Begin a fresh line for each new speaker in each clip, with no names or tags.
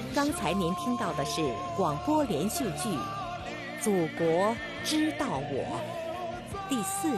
刚才您听到的是广播连续剧《祖国知道我》第4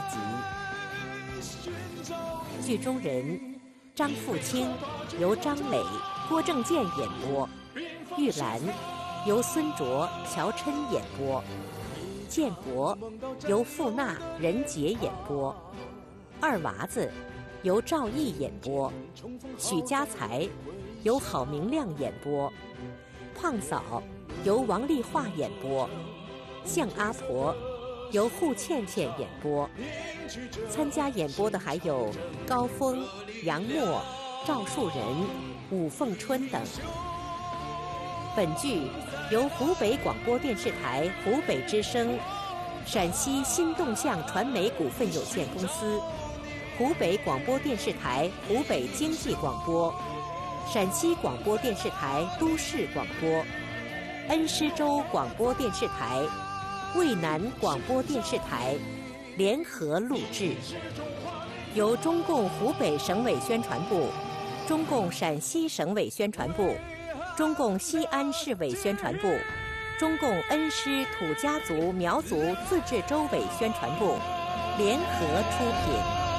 集。剧中人张富清由张磊、郭正健演播，玉兰由孙卓、乔琛演播，建国由傅娜、任杰演播，二娃子由赵毅演播，许家才由郝明亮演播，胖嫂由王丽华演播，向阿婆由户倩倩演播。参加演播的还有高峰、杨默、赵树人、武凤春等。本剧由湖北广播电视台湖北之声、陕西新动向传媒股份有限公司、湖北广播电视台湖北经济广播、陕西广播电视台都市广播、恩施州广播电视台、渭南广播电视台联合录制，由中共湖北省委宣传部、中共陕西省委宣传部、中共西安市委宣传部、中共恩施土家族苗族自治州委宣传部联合出品。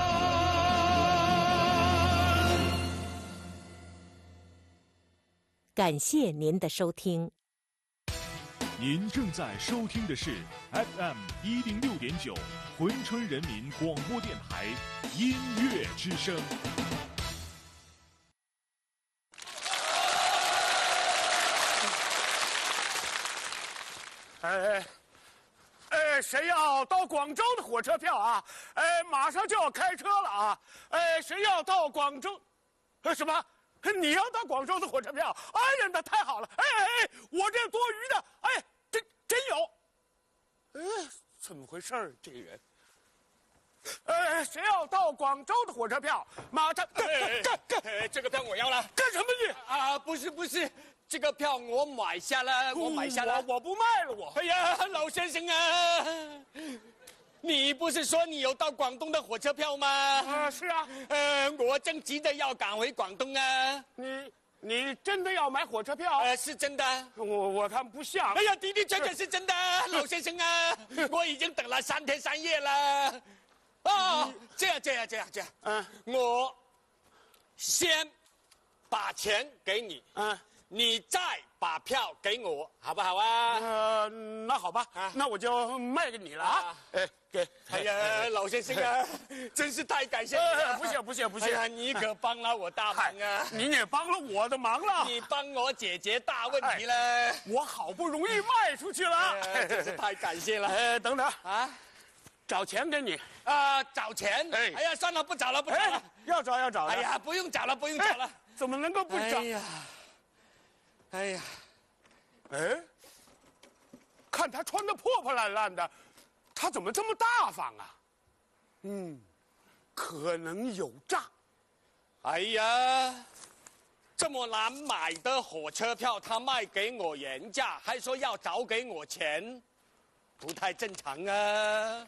感谢您的收听。
您正在收听的是 FM106.9 珲春人民广播电台音乐之声。
谁要到广州的火车票啊？马上就要开车了啊！谁要到广州？什么？你要到广州的火车票？哎呀，那太好了！我这多余的，真有。怎么回事儿？这人。谁要到广州的火车票？马上
这个票我要了。
干什么你？
啊，不是，这个票我买下了，我
不卖了我。
哎呀，老先生啊，你不是说你有到广东的火车票吗？
是啊。
我正急着要赶回广东啊。
你真的要买火车票？
是真的。
我看不像。
哎呀，的确是真的，老先生啊，我已经等了3天3夜了。哦，这样，我先把钱给你，你再把票给我，好不好啊？
那好吧，那我就卖给你了啊！给。
哎呀，老先生啊，真是太感谢你了！
不谢。
哎呀，你可帮了我大忙啊！
您也帮了我的忙了，
你帮我解决大问题了。
我好不容易卖出去了，
真是太感谢了。
等等啊，找钱给你
找钱？哎呀，算了，不找了。
要找。
哎呀，不用找了。
怎么能够不找？
哎呀，
看他穿得破破烂烂的，他怎么这么大方啊？可能有诈。
哎呀，这么难买的火车票，他卖给我原价，还说要找给我钱，不太正常啊！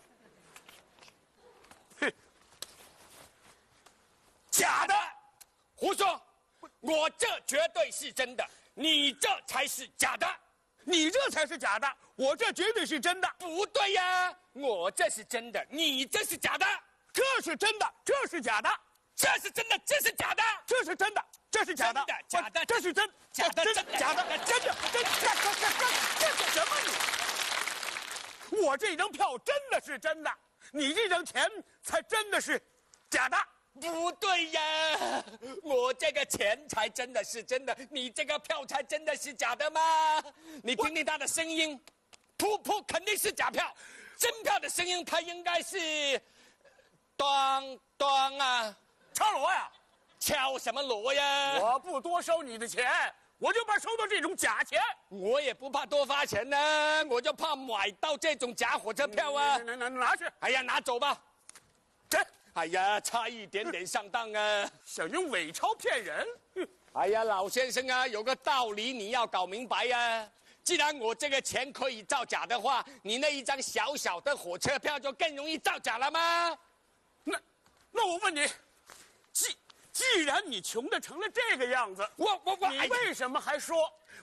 假的，胡说！我这绝对是真的，你这才是假的。
你这才是假的，我这绝对是真的。
不对呀，我这是真的，你这是假的。
这是真的，这是假的。
这是真的，这是假的。
这是真的，这是假的。
假的，
这是真，
假的，
假的，真的，这是什么你？我这张票真的是真的，你这张钱才真的是假的。
不对呀，我这个钱才真的是真的，你这个票才真的是假的吗？你听听他的声音，噗肯定是假票，真票的声音它应该是当啊，
敲锣呀？
敲什么锣呀？
我不多收你的钱，我就怕收到这种假钱。
我也不怕多花钱呢，我就怕买到这种假火车票啊！
拿去！
哎呀，拿走吧。
这。
哎呀，差一点点上当啊！
想用伪钞骗人？
哎呀，老先生啊，有个道理你要搞明白呀。既然我这个钱可以造假的话，你那一张小小的火车票就更容易造假了吗？
那我问你，既然你穷的成了这个样子，
你
为什么还说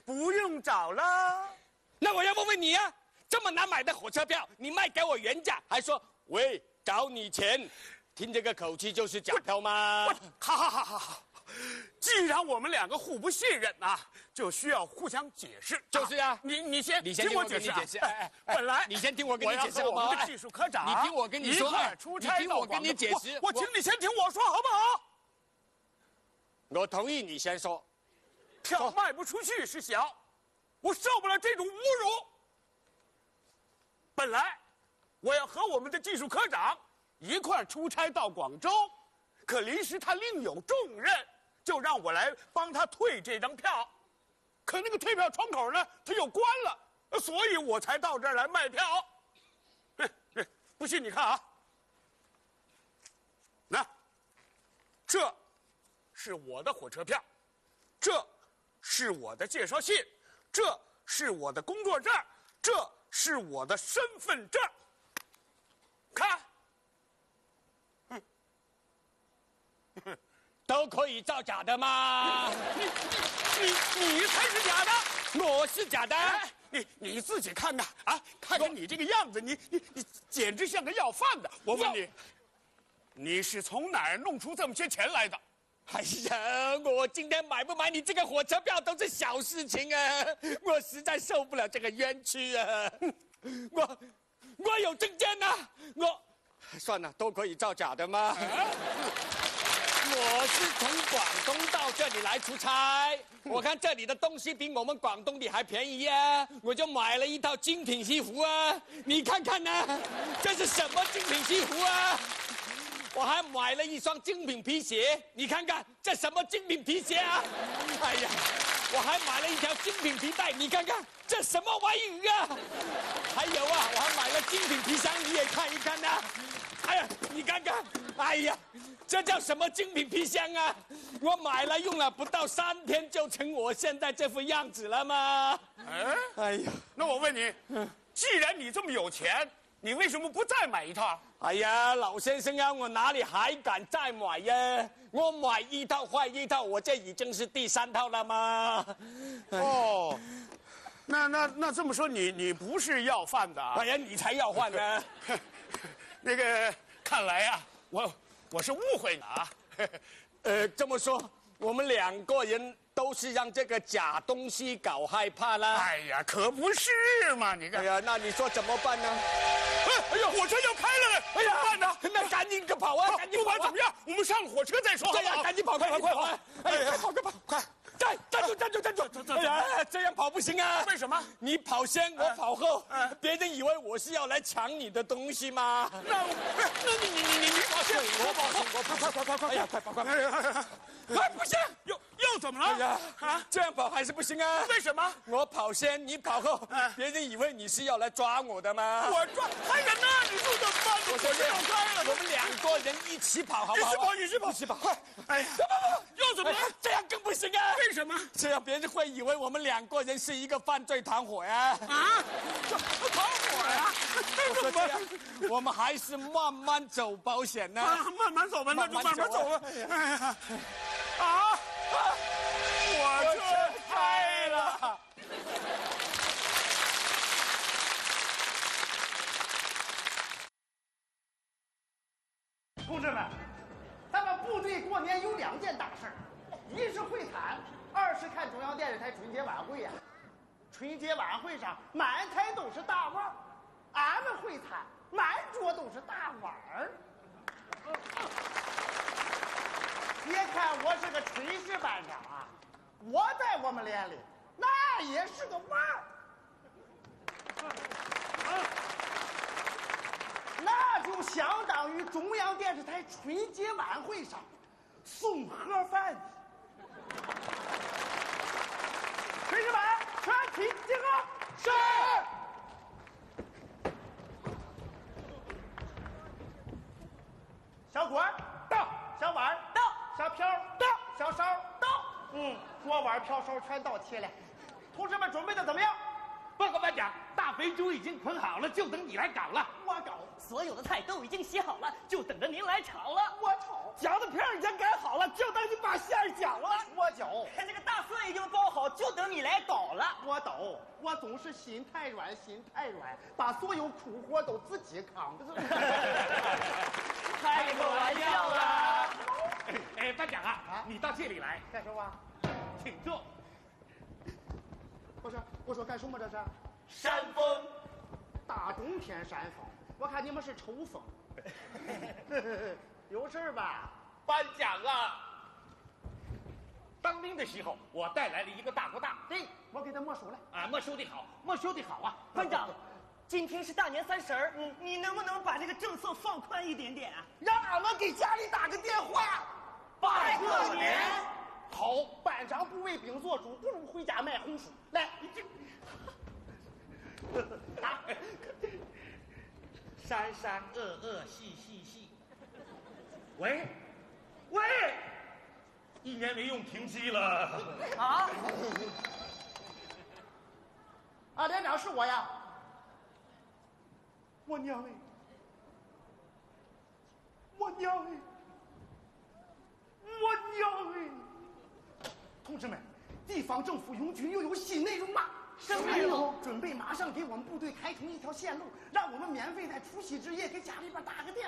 不用找了。
那我要问问你啊，这么难买的火车票，你卖给我原价，还说喂找你钱，听这个口气就是假票吗？
好，既然我们两个互不信任啊，就需要互相解释。
就是啊，
你先
听我解释。
本来
你先听我跟你解释，
我们的技术科长，
你听我跟你说，
出差
你听我跟你解释。
我请你先听我说好不好？
我同意你先说。
票卖不出去是小，我受不了这种侮辱。本来我要和我们的技术科长一块出差到广州，可临时他另有重任，就让我来帮他退这张票。可那个退票窗口呢，他又关了，所以我才到这儿来卖票。不信你看啊，那这是我的火车票，这是我的介绍信，这是我的工作证，这是我的身份证。看，
都可以造假的吗？
你才是假的，
我是假的。
你自己看看啊，看看你这个样子，你简直像个要饭的。我问你，你是从哪儿弄出这么些钱来的？
哎呀，我今天买不买你这个火车票都是小事情啊！我实在受不了这个冤屈啊！我有证件呐、算了，都可以造假的吗？我是从广东到这里来出差，我看这里的东西比我们广东的还便宜啊，我就买了一套精品西服啊！你看看呢、这是什么精品西服啊？我还买了一双精品皮鞋，你看看这什么精品皮鞋啊？哎呀，我还买了一条精品皮带，你看看这什么玩意啊？还有啊，我还买了精品皮箱，你也看一看呐、哎呀，你看看，哎呀，这叫什么精品皮箱啊？我买了用了不到3天就成我现在这副样子了吗？哎呀，
那我问你，既然你这么有钱，你为什么不再买一套？
哎呀，老先生啊，我哪里还敢再买呀？我买一套坏一套，我这已经是第3套了吗？
哦，那这么说，你不是要饭的啊？
哎呀，你才要饭呢！
那个，看来啊，我是误会了啊。
这么说，我们2个人都是让这个假东西搞害怕了。
哎呀，可不是嘛！你看，
哎呀，那你说怎么办呢？
哎呦，火车要开了嘞！哎呀，办呢？
那赶紧跑啊！赶紧
不管怎么样，我们上了火车再说。
对呀，赶紧跑，快！哎呀，快跑！快！站住！哎呀，这样跑不行啊！
为什么？
你跑先，我跑后，别人以为我是要来抢你的东西吗？
那你跑先，我跑后，
快！哎呀，快跑！
哎，不行，又怎么了？
哎呀，这样跑还是不行啊！
为什么？
我跑先，你跑后，别人以为你是要来抓我的吗？
我抓还人呢？你说怎么办？火车要开了，
我们2个人一起跑，好不好？
一起跑！快！哎呀，又怎么了？
这样更不行啊！
为什么？
这样别人会以为我们2个人是一个犯罪团伙呀！
团伙呀！
我说这样，我们还是慢慢走保险呢。
慢慢走吧，那就慢慢走吧。哎呀，火车开了。
同志们，咱们部队过年有2件大事儿，一是会餐，2是看中央电视台春节晚会呀。春节晚会上满台都是大腕儿，俺们会餐满桌都是大碗儿。别看我是个炊事班长啊，我在我们连里那也是个腕儿。那就相当于中央电视台春节晚会上送盒饭的。炊事班全体集合。是。小锅到，小碗到，小瓢到，小勺到。锅碗瓢勺全到齐了。同志们准备的怎么样？
报告班长，大肥猪已经捆好了，就等你来搞了。
我搞。
所有的菜都已经洗好了，就等着您来炒了。
我炒。
饺子片已经擀好了，就等你把馅儿搅了。
我搅。
这个大蒜已经包好，就等等你来倒了。
我抖，我总是心太软，心太软，把所有苦活都自己扛。
开个玩笑啦！
哎，班长啊，你到这里来，
干什么？
请坐。
我说干什么这是？
扇风。
大冬天扇风，我看你们是抽风。有事吧？
班长啊，当兵的时候我带来了一个大哥大，
对，我给他没收了。
啊，没收的好，没收的好啊。
班长，今天是大年30，你能不能把这个政策放宽一点点啊？
让俺们给家里打个电话，
拜个年。
好，班长不为兵做主，不如回家卖红薯。来，你这。打。
山山恶恶细细细。喂，1年没用停机了。
啊？
啊，连长是我呀。我娘哎！我娘哎！同志们，地方政府拥军又有新内容了。
什么内容？
准备马上给我们部队开通一条线路，让我们免费在除夕之夜给家里边打个电话。